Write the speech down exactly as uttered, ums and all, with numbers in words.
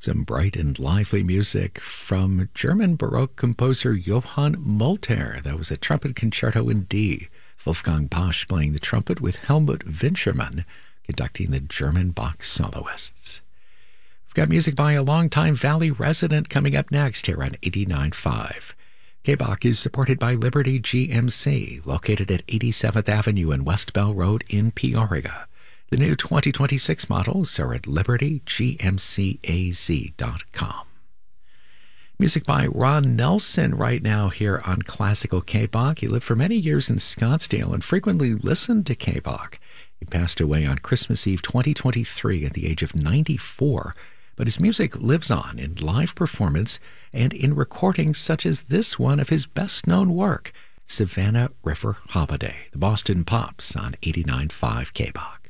Some bright and lively music from German Baroque composer Johann Molter. That was a trumpet concerto in D. Wolfgang Pasch playing the trumpet with Helmut Winschermann conducting the German Bach soloists. We've got music by a longtime Valley resident coming up next here on eighty-nine point five. K-Bach is supported by Liberty G M C, located at eighty-seventh Avenue and West Bell Road in Peoria. The new twenty twenty-six models are at liberty g m c a z dot com. Music by Ron Nelson right now here on Classical K-Bach. He lived for many years in Scottsdale and frequently listened to K-Bach. He passed away on Christmas Eve twenty twenty-three at the age of ninety-four, but his music lives on in live performance and in recordings such as this one of his best-known work, Savannah River Holiday, the Boston Pops on eighty-nine point five K-Bach.